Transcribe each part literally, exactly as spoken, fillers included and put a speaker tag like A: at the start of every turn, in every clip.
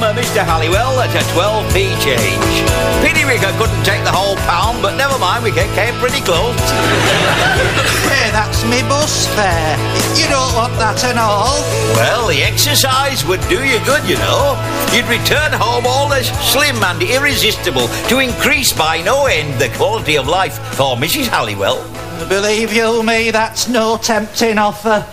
A: uh, Mister Halliwell at a twelve p change. Pity we couldn't take the whole pound, but never mind, we came pretty close.
B: Hey, that's me bus fare. You don't want that at all.
A: Well, the exercise would do you good, you know. You'd return home all as slim and irresistible to increase by no end the quality of life for Missus Halliwell.
B: Believe you me, that's no tempting offer.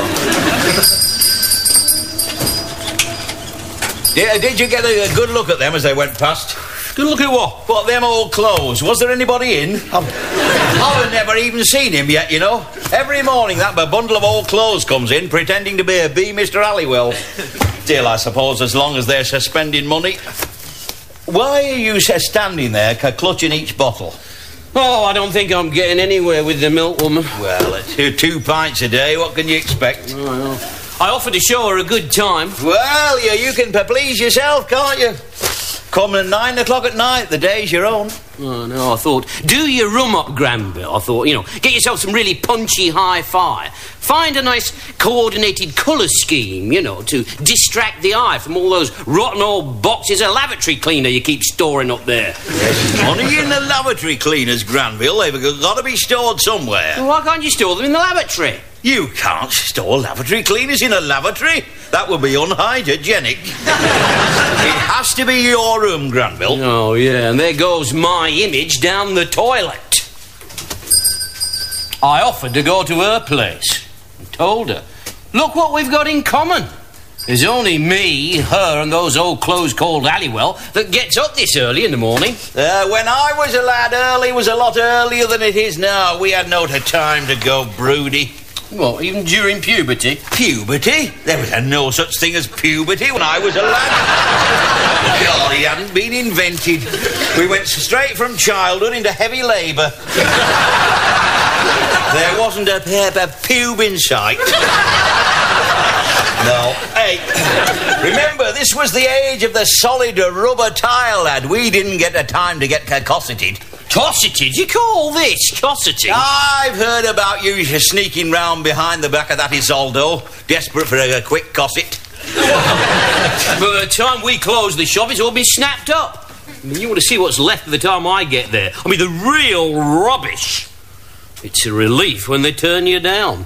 A: Yeah, did you get a, a good look at them as they went past?
C: Good look at what?
A: What, them old clothes? Was there anybody in? I've, I've never even seen him yet, you know. Every morning that bundle of old clothes comes in, pretending to be a B Mister Halliwell. Still, I suppose, as long as they're suspending money. Why are you standing there, clutching each bottle?
C: Oh, I don't think I'm getting anywhere with the milkwoman.
A: Well, it's two, two pints a day. What can you expect?
C: Oh, I know. I offered to show her a good time.
A: Well, you, you can please yourself, can't you? Come at nine o'clock at night, the day's your own.
C: Oh, no, I thought, do your rum up, Granville. I thought, you know, get yourself some really punchy hi-fi. Find a nice coordinated colour scheme, you know, to distract the eye from all those rotten old boxes of lavatory cleaner you keep storing up there.
A: There's money in the lavatory cleaners, Granville. They've got to be stored somewhere.
C: Well, why can't you store them in the lavatory?
A: You can't store lavatory cleaners in a lavatory. That would be unhygienic. It has to be your room, Granville.
C: Oh, yeah, and there goes my image down the toilet. I offered to go to her place and told her, look what we've got in common. There's only me, her, and those old clothes called Halliwell that gets up this early in the morning.
A: Uh, when I was a lad, early was a lot earlier than it is now. We had no time to go broody.
C: What, even during puberty?
A: Puberty? There was no such thing as puberty when I was a lad. God, it hadn't been invented. We went straight from childhood into heavy labour. There wasn't a, a, a pube in sight. No. Hey, remember, this was the age of the solid rubber tile, lad. We didn't get the time to get cosseted.
C: Cosseted? You call this cosseting?
A: I've heard about you sneaking round behind the back of that Isoldo, desperate for a, a quick cosset.
C: By the time we close the shop, it's all been snapped up. I mean, you want to see what's left by the time I get there. I mean, the real rubbish. It's a relief when they turn you down.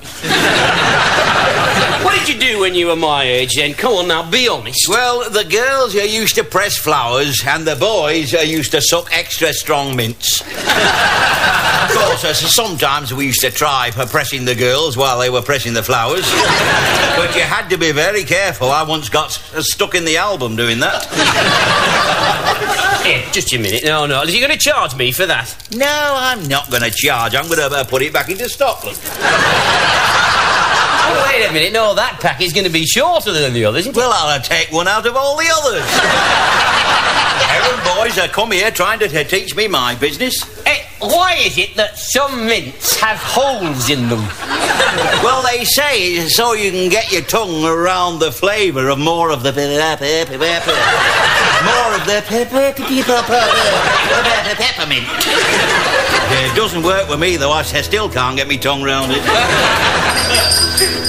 C: What did you do when you were my age, then? Come on now, be honest.
A: Well, the girls are used to press flowers, and the boys are used to suck extra strong mints. Of course, uh, sometimes we used to try for pressing the girls while they were pressing the flowers. But you had to be very careful. I once got uh, stuck in the album doing that.
C: Here, just a minute. No, no. Are you going to charge me for that?
A: No, I'm not going to charge. I'm going to uh, put it back into Scotland.
C: Oh, wait a minute. No, that pack is going to be shorter than the others, isn't it?
A: Well, I'll take one out of all the others. Errand boys uh, come here trying to t- teach me my business.
C: Hey, why is it that some mints have holes in them?
A: Well, they say so you can get your tongue around the flavour of more of the... more of the peppermint. It doesn't work with me, though. I still can't get my tongue round it.